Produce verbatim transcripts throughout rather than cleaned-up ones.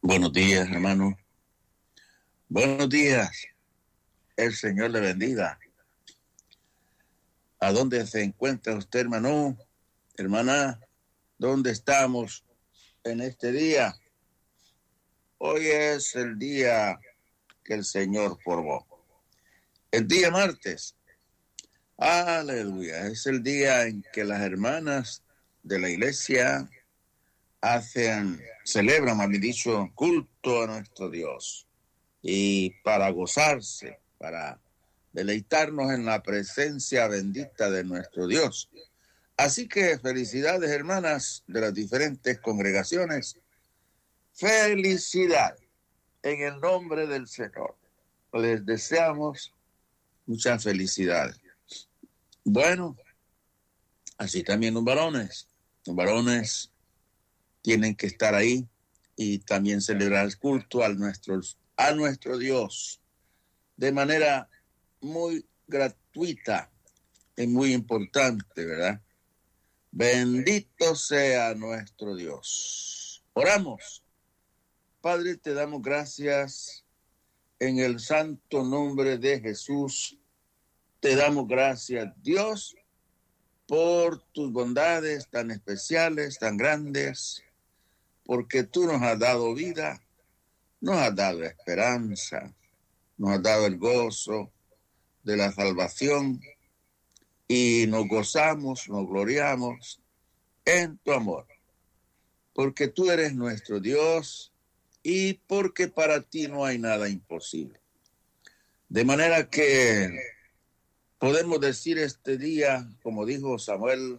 Buenos días, hermano. Buenos días. El Señor le bendiga. ¿A dónde se encuentra usted, hermano? Hermana, ¿dónde estamos en este día? Hoy es el día que el Señor formó. El día martes. Aleluya. Es el día en que las hermanas de la iglesia hacen, celebran, más bien dicho, culto a nuestro Dios. Y para gozarse, para deleitarnos en la presencia bendita de nuestro Dios. Así que felicidades, hermanas de las diferentes congregaciones. Felicidad en el nombre del Señor. Les deseamos mucha felicidad. Bueno, así también los varones. Los varones tienen que estar ahí y también celebrar el culto a nuestro, a nuestro Dios de manera muy gratuita y muy importante, ¿verdad? Bendito sea nuestro Dios. Oramos. Padre, te damos gracias en el santo nombre de Jesús. Te damos gracias, Dios, por tus bondades tan especiales, tan grandes, porque tú nos has dado vida, nos has dado esperanza, nos has dado el gozo de la salvación y nos gozamos, nos gloriamos en tu amor, porque tú eres nuestro Dios y porque para ti no hay nada imposible. De manera que podemos decir este día, como dijo Samuel,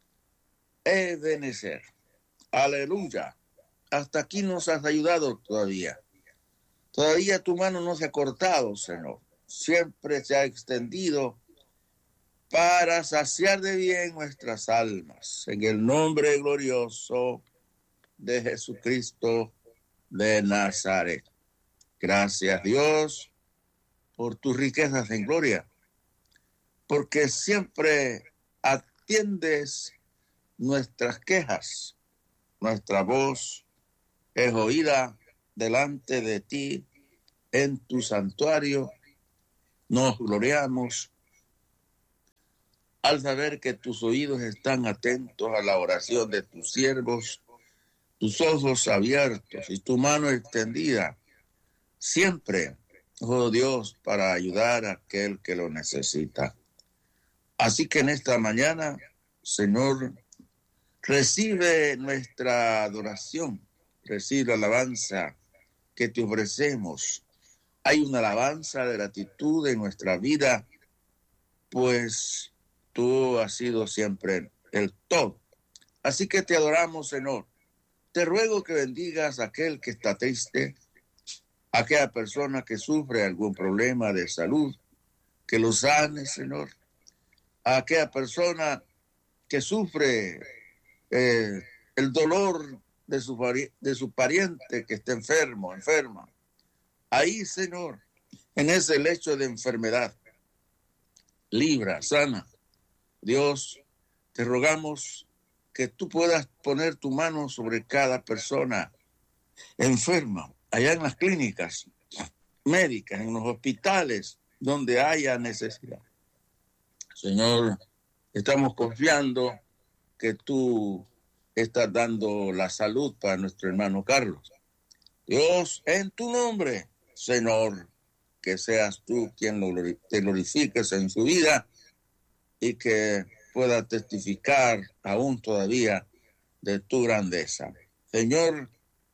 Ebenezer, aleluya, hasta aquí nos has ayudado todavía. Todavía tu mano no se ha cortado, Señor. Siempre se ha extendido para saciar de bien nuestras almas. En el nombre glorioso de Jesucristo de Nazaret. Gracias, Dios, por tus riquezas en gloria, porque siempre atiendes nuestras quejas. Nuestra voz es oída delante de ti en tu santuario. Nos gloriamos al saber que tus oídos están atentos a la oración de tus siervos, tus ojos abiertos y tu mano extendida, siempre, oh Dios, para ayudar a aquel que lo necesita. Así que en esta mañana, Señor, recibe nuestra adoración, recibe la alabanza que te ofrecemos. Hay una alabanza de gratitud en nuestra vida, pues tú has sido siempre el todo. Así que te adoramos, Señor. Te ruego que bendigas a aquel que está triste, a aquella persona que sufre algún problema de salud, que lo sane, Señor. A aquella persona que sufre eh, el dolor de su, de su pariente que está enfermo, enferma. Ahí, Señor, en ese lecho de enfermedad, libra, sana. Dios, te rogamos que tú puedas poner tu mano sobre cada persona enferma, allá en las clínicas médicas, en los hospitales, donde haya necesidad. Señor, estamos confiando que tú estás dando la salud para nuestro hermano Carlos. Dios, en tu nombre, Señor, que seas tú quien lo, te glorifiques en su vida y que pueda testificar aún todavía de tu grandeza. Señor,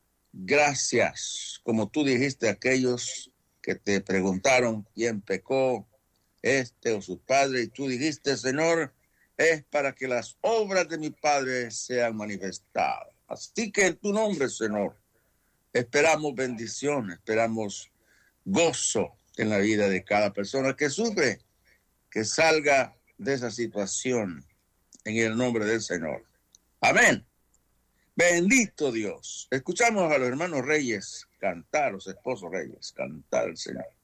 gracias. Como tú dijiste a aquellos que te preguntaron quién pecó, este o sus padres, y tú dijiste, Señor, es para que las obras de mi Padre sean manifestadas. Así que en tu nombre, Señor, esperamos bendición, esperamos gozo en la vida de cada persona que sufre, que salga de esa situación en el nombre del Señor. Amén. Bendito Dios. Escuchamos a los hermanos Reyes cantar, los esposos Reyes cantar al Señor.